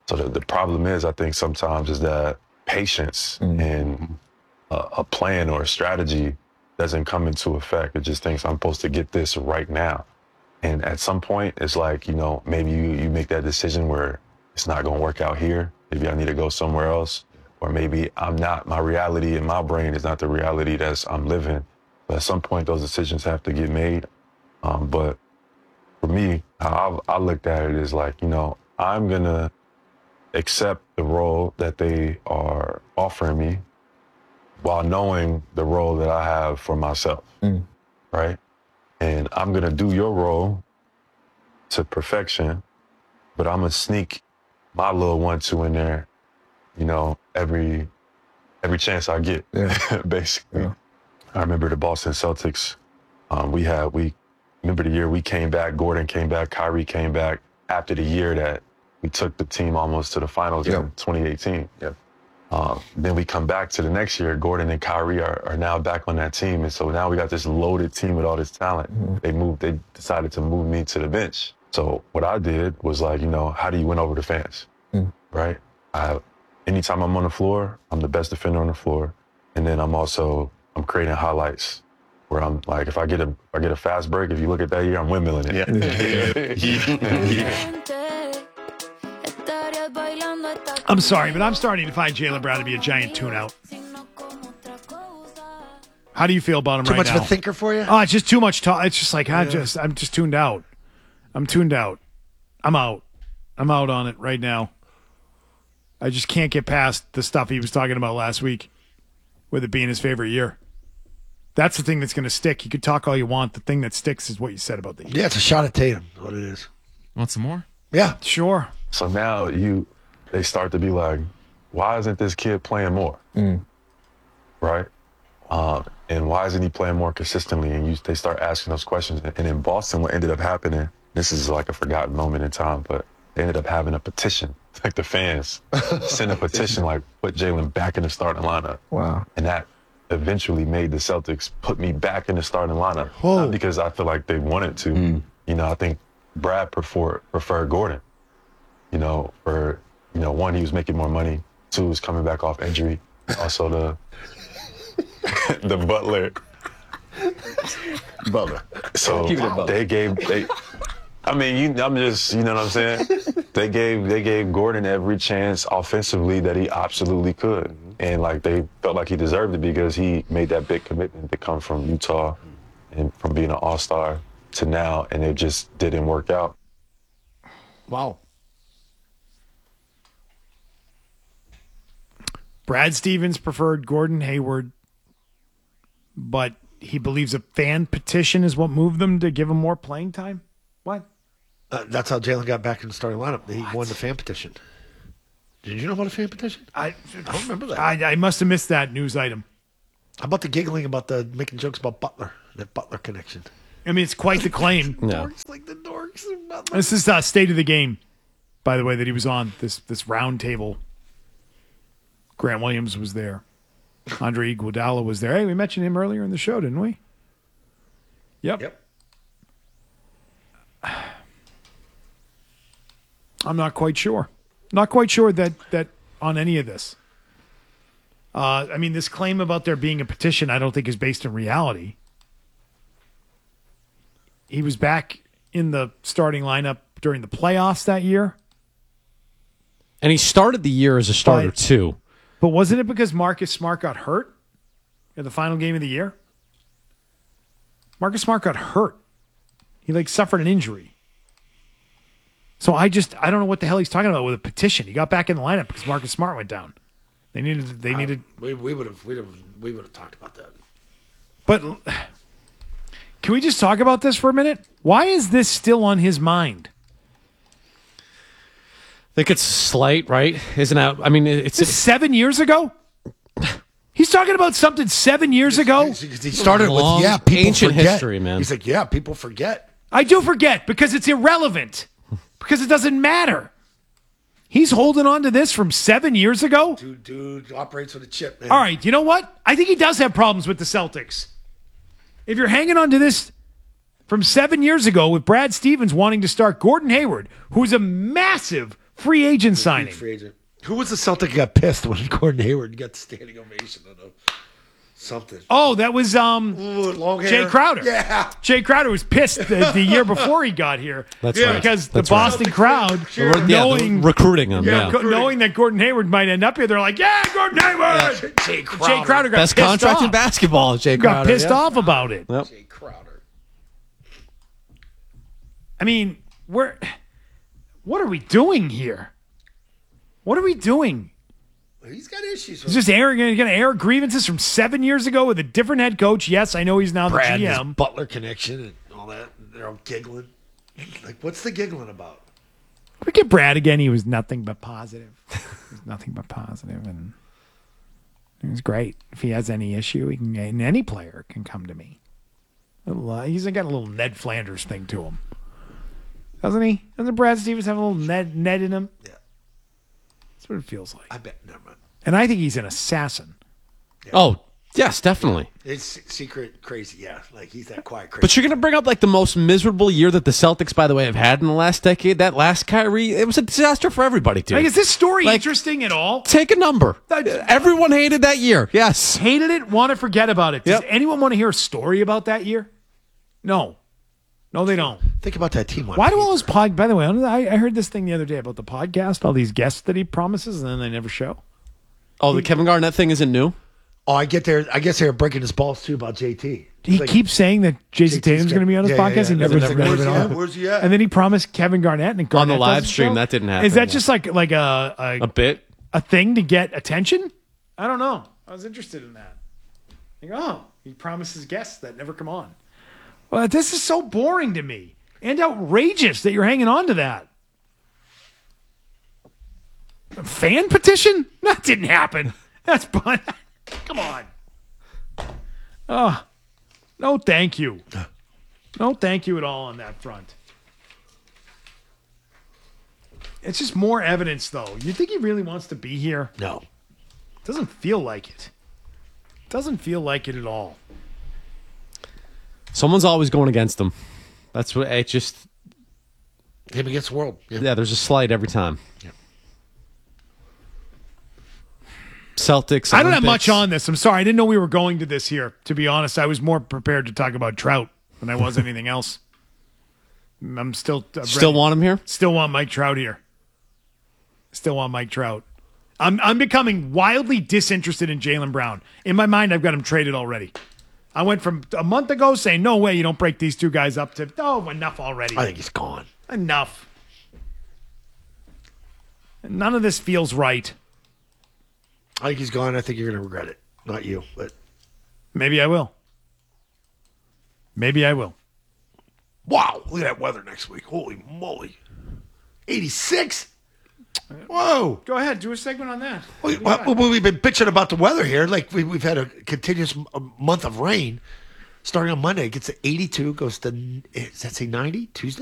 So the problem is, I think sometimes is that patience and a plan or a strategy doesn't come into effect. It just thinks I'm supposed to get this right now. And at some point, it's like, maybe you make that decision where it's not going to work out here. Maybe I need to go somewhere else. Or maybe my reality in my brain is not the reality I'm living. But at some point, those decisions have to get made. But for me, how I looked at it is like, I'm going to accept the role that they are offering me while knowing the role that I have for myself, right? And I'm going to do your role to perfection, but I'm going to sneak my little 1-2 in there, every chance I get, basically. Yeah. I remember the Boston Celtics. We remember the year we came back, Gordon came back, Kyrie came back after the year that we took the team almost to the finals in 2018. Yeah. Then we come back to the next year, Gordon and Kyrie are now back on that team. And so now we got this loaded team with all this talent. They decided to move me to the bench. So what I did was like, how do you win over the fans, right? Anytime I'm on the floor, I'm the best defender on the floor. And then I'm creating highlights where I'm like, if I get a fast break, if you look at that year, I'm windmilling it. I'm sorry, but I'm starting to find Jaylen Brown to be a giant tune-out. How do you feel about him right now? Too much of a thinker for you? Oh, it's just too much talk. It's just like, I'm just tuned out. I'm tuned out. I'm out. I'm out on it right now. I just can't get past the stuff he was talking about last week with it being his favorite year. That's the thing that's going to stick. You can talk all you want. The thing that sticks is what you said about the Heat. Yeah, it's a shot at Tatum, is what it is. Want some more? Yeah. Sure. So now they start to be like, why isn't this kid playing more? Right? And why isn't he playing more consistently? And they start asking those questions. And in Boston, what ended up happening, this is like a forgotten moment in time, but they ended up having a petition. Like the fans sent a petition, like put Jaylen back in the starting lineup. Wow. And that eventually made the Celtics put me back in the starting lineup. Whoa. Not because I feel like they wanted to. I think Brad preferred Gordon. One, he was making more money. Two, he was coming back off injury. Also the Butler. So I'm just, you know what I'm saying? They gave Gordon every chance offensively that he absolutely could. And like they felt like he deserved it because he made that big commitment to come from Utah and from being an all-star to now, and it just didn't work out. Wow. Brad Stevens preferred Gordon Hayward, but he believes a fan petition is what moved them to give him more playing time? What? That's how Jaylen got back in the starting lineup. He won the fan petition. Did you know about a fan petition? I don't remember that. I must have missed that news item. How about the giggling about making jokes about Butler, that Butler connection? I mean, it's quite the claim. No. Dorks like the dorks and Butler. This is State of the Game, by the way, that he was on, this round table. Grant Williams was there. Andre Iguodala was there. Hey, we mentioned him earlier in the show, didn't we? Yep. I'm not quite sure. Not quite sure that on any of this. This claim about there being a petition I don't think is based in reality. He was back in the starting lineup during the playoffs that year. And he started the year as a starter, too. But wasn't it because Marcus Smart got hurt in the final game of the year? Marcus Smart got hurt. He suffered an injury. So I don't know what the hell he's talking about with a petition. He got back in the lineup because Marcus Smart went down. They needed. We would have talked about that. But can we just talk about this for a minute? Why is this still on his mind? I think it's slight, right? Isn't that? I mean, it's 7 years ago. He's talking about something 7 years ago. He started with people ancient forget. history, man. He's like, people forget. I do forget because it's irrelevant. Because it doesn't matter. He's holding on to this from 7 years ago? Dude operates with a chip, man. All right, you know what? I think he does have problems with the Celtics. If you're hanging on to this from 7 years ago with Brad Stevens wanting to start Gordon Hayward, who's a massive Free agent signing. Free agent. Who was the Celtic who got pissed when Gordon Hayward got the standing ovation on something? Oh, that was Ooh, long hair. Jay Crowder. Yeah. Jay Crowder was pissed the year before he got here. That's right. Because That's the right. Boston crowd, Knowing recruiting him. Yeah. knowing that Gordon Hayward might end up here, they're like, "Yeah, Gordon Hayward." Jay Crowder. Jay Crowder got Best pissed contract off. in basketball, Jay Got Crowder. pissed off about it. Yep. Jay Crowder. I mean, what are we doing here? What are we doing? He's got issues. Is this going to air grievances from 7 years ago with a different head coach? Yes, I know he's now the Brad, GM. this Butler connection and all that. They're all giggling. Like, what's the giggling about? Can we get Brad again? He was nothing but positive. He was nothing but positive, and it was great. If he has any issue, he can. And any player can come to me. He's got a little Ned Flanders thing to him, doesn't he? Doesn't Brad Stevens have a little Ned in him? Yeah. That's what it feels like. I bet. Never mind. And I think he's an assassin. Oh, yes, definitely. It's secret crazy. Yeah. Like, he's that quiet crazy. But you're going to bring up like the most miserable year that the Celtics, by the way, have had in the last decade. That last Kyrie, it was a disaster for everybody, dude. Like, is this story Like- interesting at all? Take a number. Everyone hated that year. Yes. Hated it, want to forget about it. Does Yep. anyone want to hear a story about that year? No, they don't. Think about that team. Why do all those By the way, I heard this thing the other day about the podcast, all these guests that he promises and then they never show. Oh, the Kevin Garnett thing isn't new? Oh, I guess they're breaking his balls too about JT. He Like, keeps saying that Jason JT's Tatum's going to be on his yeah, podcast. yeah, He yeah. never, Never never been been on. on. Where's he at? And then he promised Kevin Garnett and Garnett On the live doesn't stream, show. that didn't happen, Is that yeah. just like A bit? a thing to get attention? I don't know. I was interested in that. Like, oh, he promises guests that never come on. Well, this is so boring to me and outrageous that you're hanging on to that. A fan petition? That didn't happen. That's fun. Come on. Oh, no, thank you. No, thank you at all on that front. It's just more evidence, though. You think he really wants to be here? No. Doesn't feel like it. Doesn't feel like it at all. Someone's always going against him. That's what it just. Him against the world. Yeah. Yeah, there's a slight every time. Celtics. I don't have Olympics. much on this. I'm sorry. I didn't know we were going to this here. To be honest, I was more prepared to talk about Trout than I was anything else. I'm still Still ready. want him here? Still want Mike Trout here. Still want Mike Trout. I'm becoming wildly disinterested in Jaylen Brown. In my mind, I've got him traded already. I went from a month ago saying, no way you don't break these two guys up to, oh, enough already. I think he's gone. Enough. None of this feels right. I think he's gone. I think you're going to regret it. Not you, but Maybe I will. Maybe I will. wow, look at that weather next week. Holy moly. 86? Whoa. Go ahead. Do a segment on that. We've been bitching about the weather here. Like, we've had a continuous month of rain. Starting on Monday, it gets to 82, goes to, does that say 90? Tuesday?